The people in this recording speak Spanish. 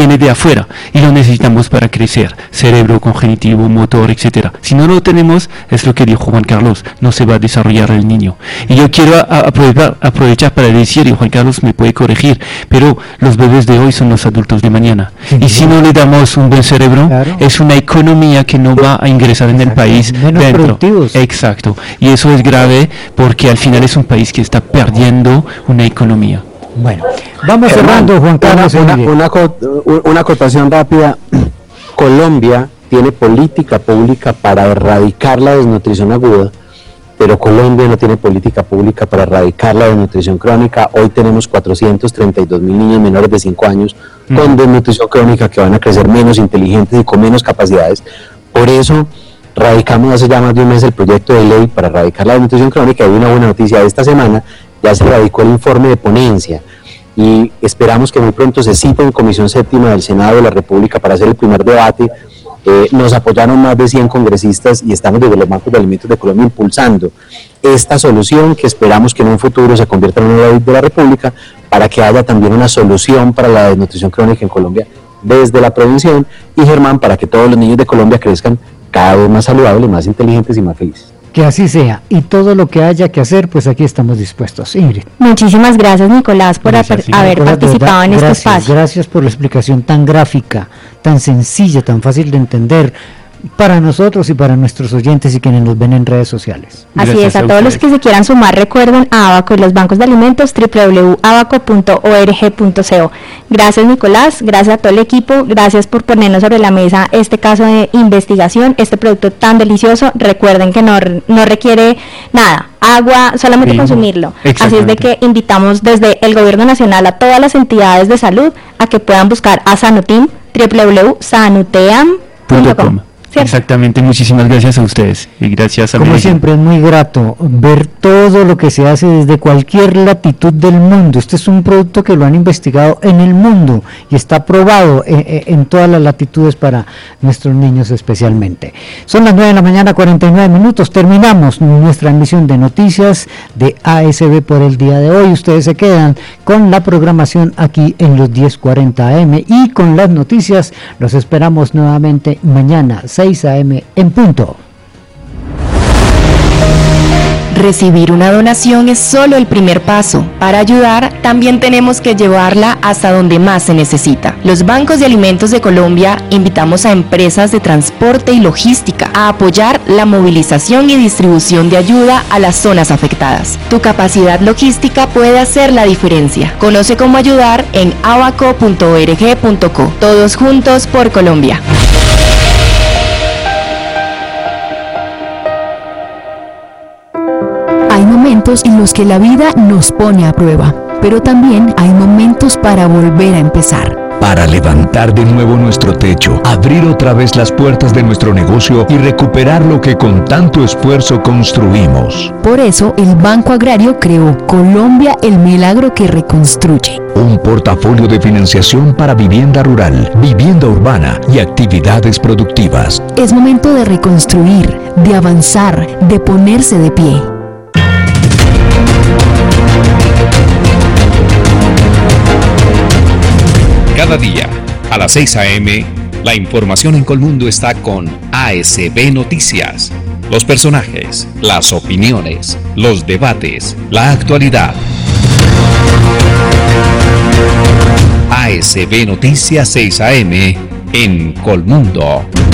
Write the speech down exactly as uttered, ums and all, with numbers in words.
viene de afuera y lo necesitamos para crecer, cerebro, cognitivo, motor, etcétera. Si no lo tenemos, es lo que dijo Juan Carlos, no se va a desarrollar el niño. Y yo quiero a, a aprovechar, aprovechar para decir, y Juan Carlos me puede corregir, pero los bebés de hoy son los adultos de mañana. Sí, y si no le damos un buen cerebro, claro, es una economía que no va a ingresar en el país menos dentro. Productivos. Exacto. Y eso es grave porque al final es un país que está perdiendo una economía. Bueno, vamos cerrando, Juan Carlos. Una, una, una, una acotación rápida. Colombia tiene política pública para erradicar la desnutrición aguda, pero Colombia no tiene política pública para erradicar la desnutrición crónica. Hoy tenemos cuatrocientos treinta y dos mil niños menores de cinco años mm. con desnutrición crónica que van a crecer menos inteligentes y con menos capacidades. Por eso radicamos hace ya más de un mes el proyecto de ley para erradicar la desnutrición crónica. Y una buena noticia de esta semana: ya se radicó el informe de ponencia y esperamos que muy pronto se cite en Comisión Séptima del Senado de la República para hacer el primer debate. Eh, nos apoyaron más de cien congresistas y estamos desde los bancos de alimentos de Colombia impulsando esta solución que esperamos que en un futuro se convierta en una ley de la República para que haya también una solución para la desnutrición crónica en Colombia desde la prevención, y Germán, para que todos los niños de Colombia crezcan cada vez más saludables, más inteligentes y más felices. Que así sea, y todo lo que haya que hacer, pues aquí estamos dispuestos. Ingrid. Muchísimas gracias, Nicolás, por gracias, haber, haber Nicolás, participado en gracias, este espacio. Gracias por la explicación tan gráfica, tan sencilla, tan fácil de entender para nosotros y para nuestros oyentes y quienes nos ven en redes sociales. Así gracias es, a, a todos los que se quieran sumar, recuerden a Abaco y los bancos de alimentos, doble u doble u doble u punto abaco punto org punto co. Gracias, Nicolás, gracias a todo el equipo, gracias por ponernos sobre la mesa este caso de investigación, este producto tan delicioso. Recuerden que no, no requiere nada, agua, solamente sí, consumirlo. Así es de que invitamos desde el Gobierno Nacional a todas las entidades de salud a que puedan buscar a Sanuteam, doble u doble u doble u punto sanuteam punto com. ¿Cierto? Exactamente, muchísimas gracias a ustedes y gracias a Como Medellín. Siempre es muy grato ver todo lo que se hace desde cualquier latitud del mundo. Este es un producto que lo han investigado en el mundo y está probado en, en todas las latitudes para nuestros niños especialmente. Son las nueve de la mañana, cuarenta y nueve minutos, terminamos nuestra emisión de noticias de A S B por el día de hoy. Ustedes se quedan con la programación aquí en los diez cuarenta A M y con las noticias. Los esperamos nuevamente mañana seis a eme en punto. Recibir una donación es solo el primer paso. Para ayudar, también tenemos que llevarla hasta donde más se necesita. Los bancos de alimentos de Colombia invitamos a empresas de transporte y logística a apoyar la movilización y distribución de ayuda a las zonas afectadas. Tu capacidad logística puede hacer la diferencia. Conoce cómo ayudar en abaco punto org punto co. Todos juntos por Colombia. Hay momentos en los que la vida nos pone a prueba, pero también hay momentos para volver a empezar. Para levantar de nuevo nuestro techo, abrir otra vez las puertas de nuestro negocio y recuperar lo que con tanto esfuerzo construimos. Por eso, el Banco Agrario creó Colombia, el milagro que reconstruye. Un portafolio de financiación para vivienda rural, vivienda urbana y actividades productivas. Es momento de reconstruir, de avanzar, de ponerse de pie. Cada día, a las seis a eme, la información en Colmundo está con A S B Noticias. Los personajes, las opiniones, los debates, la actualidad. A S B Noticias seis a eme en Colmundo.